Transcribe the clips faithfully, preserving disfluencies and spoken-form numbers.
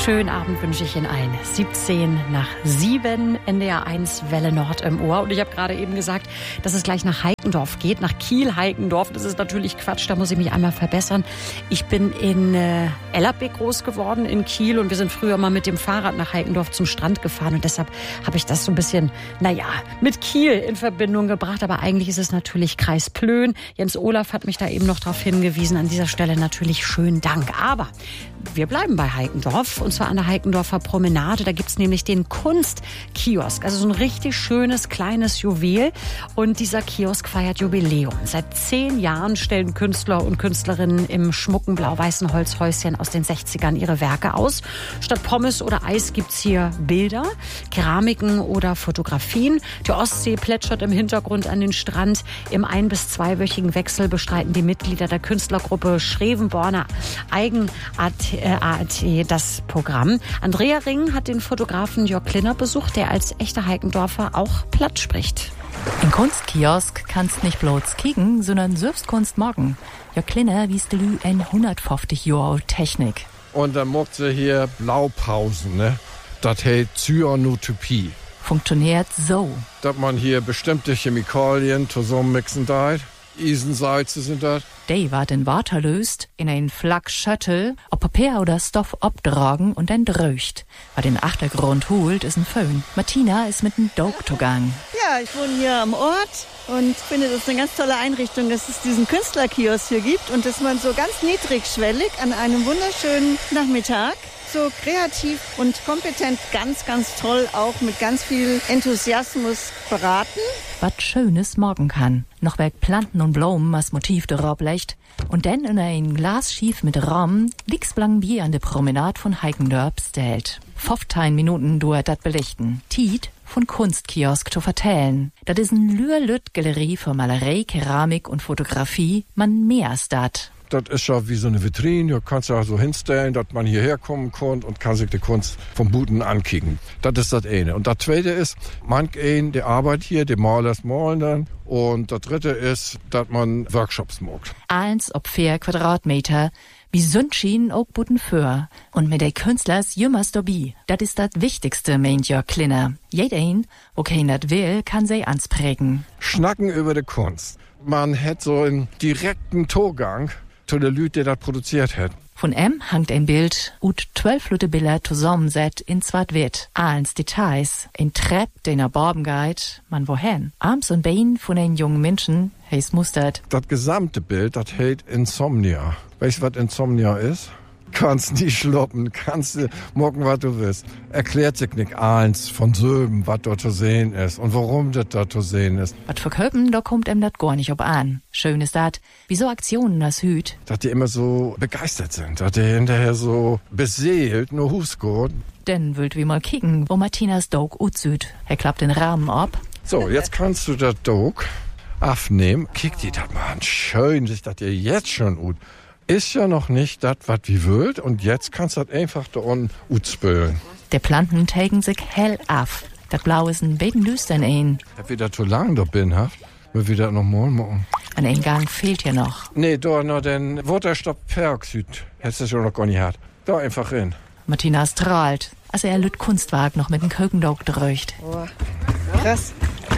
Schönen Abend wünsche ich Ihnen allen. siebzehn nach sieben, N D R eins Welle Nord im Ohr. Und ich habe gerade eben gesagt, dass es gleich nach Heikendorf geht, nach Kiel-Heikendorf. Das ist natürlich Quatsch, da muss ich mich einmal verbessern. Ich bin in äh, Ellerbeck groß geworden, in Kiel. Und wir sind früher mal mit dem Fahrrad nach Heikendorf zum Strand gefahren. Und deshalb habe ich das so ein bisschen, naja, mit Kiel in Verbindung gebracht. Aber eigentlich ist es natürlich Kreis Plön. Jens Olaf hat mich da eben noch darauf hingewiesen. An dieser Stelle natürlich schönen Dank. Aber wir bleiben bei Heikendorf, und zwar an der Heikendorfer Promenade. Da gibt's nämlich den Kunstkiosk, also so ein richtig schönes, kleines Juwel. Und dieser Kiosk feiert Jubiläum. Seit zehn Jahren stellen Künstler und Künstlerinnen im schmucken blau-weißen Holzhäuschen aus den sechzigern ihre Werke aus. Statt Pommes oder Eis gibt's hier Bilder, Keramiken oder Fotografien. Die Ostsee plätschert im Hintergrund an den Strand. Im ein- bis zweiwöchigen Wechsel bestreiten die Mitglieder der Künstlergruppe Schrevenborner Eigenart A T das Programm. Andrea Ring hat den Fotografen Jörg Klinner besucht, der als echter Heikendorfer auch platt spricht. Im Kunstkiosk kannst nicht bloß kicken, sondern selbst Kunst morgen. Jörg Klinner wies de Lü en hundertfünfzig Jahre alt Technik. Und dann macht sie hier Blaupausen, ne? Das heißt Cyanotopie. Funktioniert so. Dass man hier bestimmte Chemikalien zusammenmixen darf. Isensalze sind das. Die wird in Wasser löst, in ein Flak Schüttel, ob Papier oder Stoff abtragen und dann dröcht. Was den Achtergrund holt, ist ein Föhn. Martina ist mit dem Dog zugang. Ja, ich wohne hier am Ort und finde, das ist eine ganz tolle Einrichtung, dass es diesen Künstlerkiosk hier gibt und dass man so ganz niedrigschwellig an einem wunderschönen Nachmittag so kreativ und kompetent, ganz, ganz toll, auch mit ganz viel Enthusiasmus beraten. Was Schönes morgen kann. Noch weg Planten und Blumen als Motiv darauf legt. Und dann in ein Glas schief mit Rahmen liegt's blank Bier an der Promenade von Heikendorf stellt. fünfzehn Minuten dauert das belichten. Tiet von Kunstkiosk zu vertellen. Das ist ein Lühr-Lütt-Galerie für Malerei, Keramik und Fotografie. Man mehr als dat. Das ist ja wie so eine Vitrine, du kannst ja so hinstellen, dass man hierher kommen kann und kann sich die Kunst vom Buten ankicken. Das ist das eine. Und das zweite ist, manch ein, der arbeitet hier, die Malers malen dann. Und das dritte ist, dass man Workshops macht. Eins ob vier Quadratmeter, wie Sündschien auch Buten für. Und mit der Künstlers jümmers dabei. Das ist das Wichtigste, meint Jörg Klinner. Jeder, wo keiner das will, kann sie ansprägen. Schnacken über die Kunst. Man hat so einen direkten Zugang zu der Leute, der das produziert hat. Von M hangt ein Bild, ut zwölf Leute Bilder zusammenset in zwart-wit. Eins Details, ein Trepp, den er Barben geht, man wohin. Arms und Bein von einem jungen Menschen, heißt mustert. Das gesamte Bild, das heißt Insomnia. Weißt du, was Insomnia ist? Kannst nicht schloppen, kannst du morgen, was du willst. Erklärt sich nicht eins von Söben, was dort zu sehen ist und warum das dort zu sehen ist. Was für Köpen, da kommt em dat gar nicht ob an. Schön ist dat, wie so Aktionen das Hüt. Dass die immer so begeistert sind, dass die hinterher so beseelt nur Husgurt. Denn wollt wir mal kicken, wo Martinas Dog utsüht. Er klappt den Rahmen ab. So, jetzt kannst du das Dog aufnehmen. Kick die das mal an. Schön, sich das dir jetzt schon ut. Ist ja noch nicht das, was wie wollt, und jetzt kannst du das einfach da unten utspülen. Der Planten tägen sich hell af. Das Blau ist ein bisschen düstern ein. Hab wieder zu lang da bin, haft. Wir wieder noch mal machen. An einem Gang fehlt ja noch. Nee, da noch den Wasserstoffperoxid. Hättest du schon noch gar nicht gehabt. Da einfach rein. Martina strahlt, als er lüt Kunstwerk noch mit dem Kökendog dröcht. Oh, krass.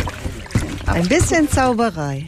Ein bisschen Zauberei.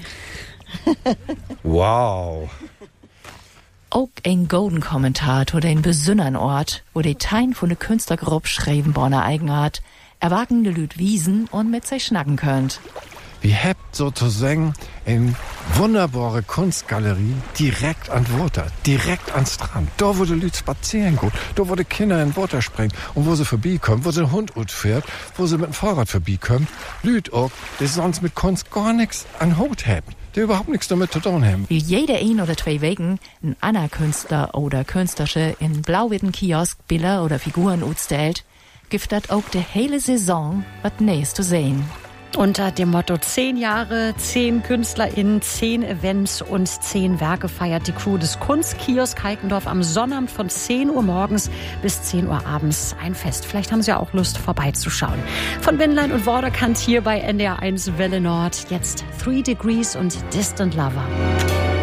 Wow. Auch ein golden Kommentar zu den besünnern Ort, wo die Tein von der Künstlergruppe Schrevenborner Eigenart erwagende Lüd wiesen und mit sich schnacken könnt. Wir habt sozusagen eine wunderbare Kunstgalerie direkt an Wasser, direkt an Strand. Da, wo die Leute spazieren gehen, da, wo die Kinder in Wasser springen und wo sie vorbeikommen, wo sie ein Hund fährt, wo sie mit dem Fahrrad vorbeikommen. Leute auch, die sonst mit Kunst gar nichts an Hut haben, die überhaupt nichts damit zu tun haben. Wie jede ein oder zwei Wegen ein anderer Künstler oder Künstlersche in blau-witten Kiosk Bilder oder Figuren utstellt, gibt das auch die hele Saison was Neues zu sehen. Unter dem Motto zehn Jahre, zehn KünstlerInnen, zehn Events und zehn Werke feiert die Crew des Kunstkiosk Heikendorf am Sonnabend von zehn Uhr morgens bis zehn Uhr abends ein Fest. Vielleicht haben Sie ja auch Lust, vorbeizuschauen. Von Wendlein und Vorderkant hier bei N D R eins Welle Nord. Jetzt Three Degrees und Distant Lover.